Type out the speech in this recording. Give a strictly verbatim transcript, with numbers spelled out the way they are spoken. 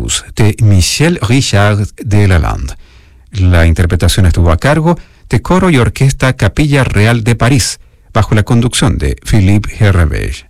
Blues de Michel Richard de Lalande. La interpretación estuvo a cargo de Coro y Orquesta Capilla Real de París, bajo la conducción de Philippe Herreville.